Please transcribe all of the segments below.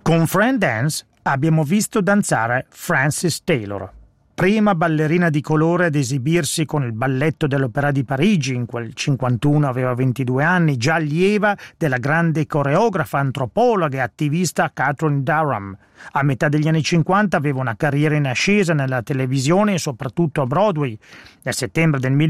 Con Friend Dance abbiamo visto danzare Frances Taylor, prima ballerina di colore ad esibirsi con il balletto dell'Opéra di Parigi. In quel 51 aveva 22 anni, già allieva della grande coreografa, antropologa e attivista Catherine Durham. A metà degli anni 50 aveva una carriera in ascesa nella televisione e soprattutto a Broadway. Nel settembre del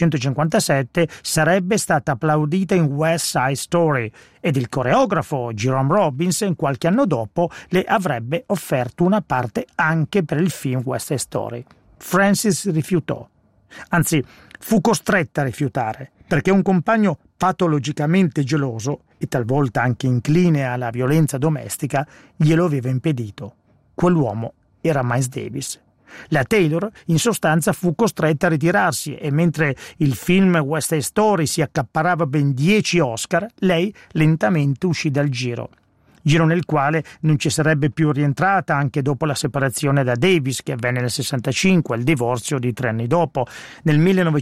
1957 sarebbe stata applaudita in West Side Story ed il coreografo Jerome Robbins qualche anno dopo le avrebbe offerto una parte anche per il film West Side Story. Frances rifiutò, anzi fu costretta a rifiutare, perché un compagno patologicamente geloso e talvolta anche incline alla violenza domestica glielo aveva impedito. Quell'uomo era Miles Davis. La Taylor in sostanza fu costretta a ritirarsi e mentre il film West Side Story si accapparava ben 10 Oscar, lei lentamente uscì dal giro nel quale non ci sarebbe più rientrata anche dopo la separazione da Davis, che avvenne nel 65, il divorzio di 3 anni dopo. Nel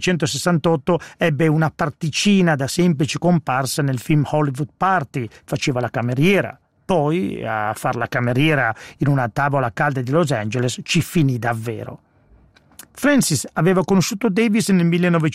1968 ebbe una particina da semplice comparsa nel film Hollywood Party, faceva la cameriera. Poi, a far la cameriera in una tavola calda di Los Angeles, ci finì davvero. Frances aveva conosciuto Davis nel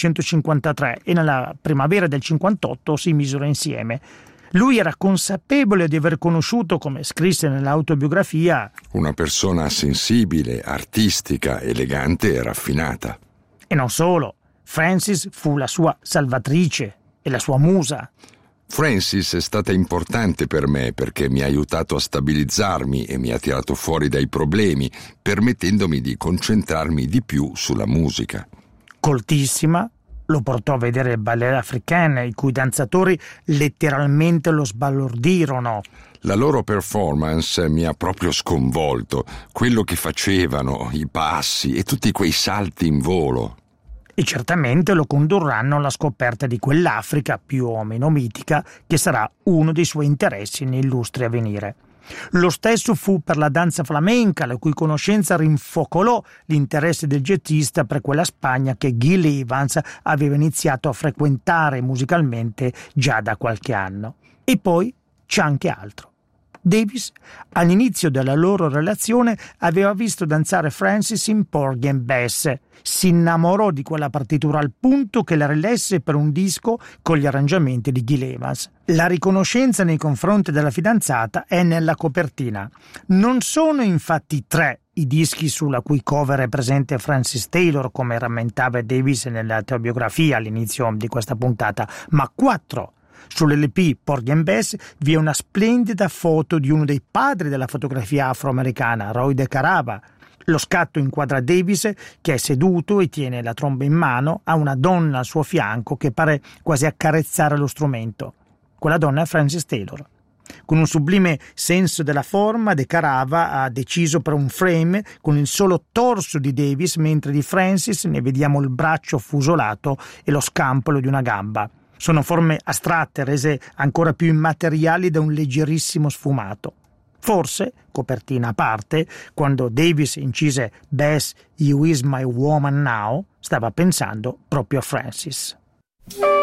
1953 e nella primavera del 58 si misero insieme. Lui era consapevole di aver conosciuto, come scrisse nell'autobiografia, una persona sensibile, artistica, elegante e raffinata. E non solo, Frances fu la sua salvatrice e la sua musa. Frances è stata importante per me perché mi ha aiutato a stabilizzarmi e mi ha tirato fuori dai problemi, permettendomi di concentrarmi di più sulla musica. Coltissima, lo portò a vedere il ballet africain, i cui danzatori letteralmente lo sbalordirono. La loro performance mi ha proprio sconvolto, quello che facevano, i passi e tutti quei salti in volo. E certamente lo condurranno alla scoperta di quell'Africa più o meno mitica che sarà uno dei suoi interessi nei lustri a venire. Lo stesso fu per la danza flamenca, la cui conoscenza rinfocolò l'interesse del jazzista per quella Spagna che Gil Evans aveva iniziato a frequentare musicalmente già da qualche anno. E poi c'è anche altro. Davis, all'inizio della loro relazione, aveva visto danzare Frances in Porgy and Bess. Si innamorò di quella partitura al punto che la rilesse per un disco con gli arrangiamenti di Gil Evans. La riconoscenza nei confronti della fidanzata è nella copertina. Non sono infatti 3 i dischi sulla cui cover è presente Frances Taylor, come rammentava Davis nella autobiografia all'inizio di questa puntata, ma 4. Sull'LP Porgy and Bess vi è una splendida foto di uno dei padri della fotografia afroamericana, Roy DeCarava. Lo scatto inquadra Davis che è seduto e tiene la tromba in mano, ha una donna al suo fianco che pare quasi accarezzare lo strumento. Quella donna è Frances Taylor. Con un sublime senso della forma, DeCarava ha deciso per un frame con il solo torso di Davis, mentre di Frances ne vediamo il braccio fusolato e lo scampolo di una gamba. Sono forme astratte rese ancora più immateriali da un leggerissimo sfumato. Forse, copertina a parte, quando Davis incise Bess, You Is My Woman Now, stava pensando proprio a Frances.